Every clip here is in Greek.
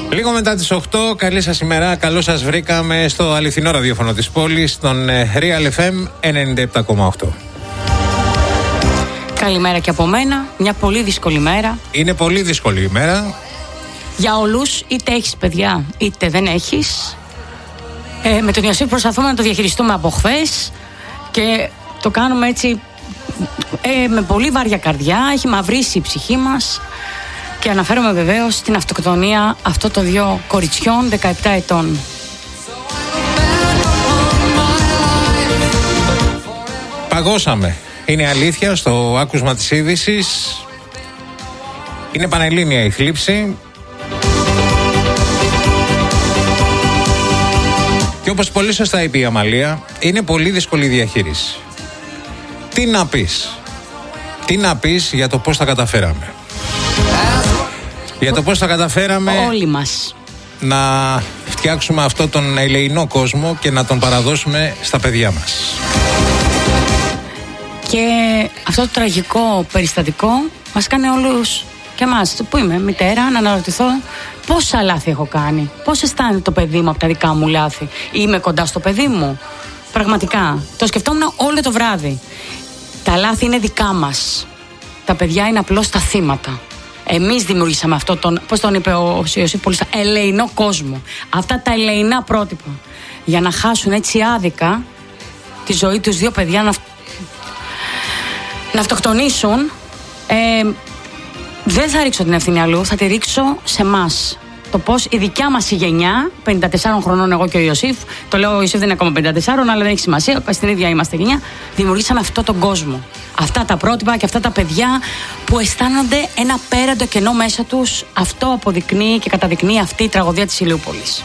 Λίγο μετά τις 8, καλή σας ημέρα, καλώς σας βρήκαμε στο αληθινό ραδιόφωνο της πόλης, στον Real FM 97,8. Καλημέρα και από μένα, μια πολύ δύσκολη μέρα. Είναι πολύ δύσκολη ημέρα. Για όλους, είτε έχεις παιδιά είτε δεν έχεις. Με τον Ιωσήφ προσπαθούμε να το διαχειριστούμε από χθες και το κάνουμε έτσι με πολύ βάρια καρδιά, έχει μαυρίσει η ψυχή μας. Και αναφέρομαι βεβαίως στην αυτοκτονία αυτών των δύο κοριτσιών 17 ετών. Παγώσαμε. Είναι αλήθεια στο άκουσμα της είδησης. Είναι πανελλήνια η θλίψη. Και όπως πολύ σωστά είπε η Αμαλία, είναι πολύ δύσκολη η διαχείριση. Τι να πεις? Τι να πεις για το πώς τα καταφέραμε? Για το πώς θα καταφέραμε όλοι μας να φτιάξουμε αυτό τον ελεεινό κόσμο και να τον παραδώσουμε στα παιδιά μας. Και αυτό το τραγικό περιστατικό μας κάνει όλους και εμάς, που είμαι μητέρα, να αναρωτηθώ πόσα λάθη έχω κάνει, πώς αισθάνεται το παιδί μου από τα δικά μου λάθη. Είμαι κοντά στο παιδί μου? Πραγματικά το σκεφτόμουν όλο το βράδυ. Τα λάθη είναι δικά μας. Τα παιδιά είναι απλώς τα θύματα. Εμείς δημιουργήσαμε αυτό τον, πώς τον είπε ο Ιωσήφ πολύ σωστά, ελεεινό κόσμο. Αυτά τα ελεεινά πρότυπα. Για να χάσουν έτσι άδικα τη ζωή τους δύο παιδιά, να αυτοκτονήσουν. Δεν θα ρίξω την ευθύνη αλλού, θα τη ρίξω σε εμάς. Το πώς η δικιά μας η γενιά, 54 χρονών εγώ και ο Ιωσήφ, το λέω ο Ιωσήφ δεν είναι ακόμα 54, αλλά δεν έχει σημασία, στην ίδια είμαστε γενιά, δημιουργήσαμε αυτόν τον κόσμο. Αυτά τα πρότυπα και αυτά τα παιδιά που αισθάνονται ένα πέραντο κενό μέσα τους. Αυτό αποδεικνύει και καταδεικνύει αυτή η τραγωδία της Ηλιούπολης.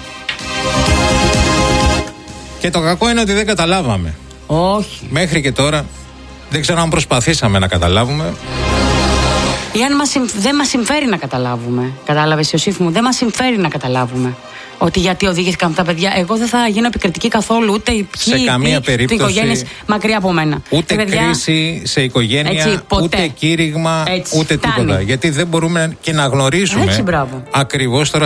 Και το κακό είναι ότι δεν καταλάβαμε. Όχι. Μέχρι και τώρα δεν ξέρω αν προσπαθήσαμε να καταλάβουμε. Ή αν δεν μας συμφέρει να καταλάβουμε. Κατάλαβες, Ιωσήφ μου, δεν μας συμφέρει να καταλάβουμε ότι γιατί οδηγήθηκαν αυτά τα παιδιά. Εγώ δεν θα γίνω επικριτική καθόλου, ούτε σε καμία περίπτωση. Οικογένειες μακριά από μένα. Ούτε παιδιά, κρίση σε οικογένεια, έτσι, ούτε κήρυγμα, έτσι, ούτε φτάνει. τίποτα. Γιατί δεν μπορούμε και να γνωρίσουμε ακριβώς τώρα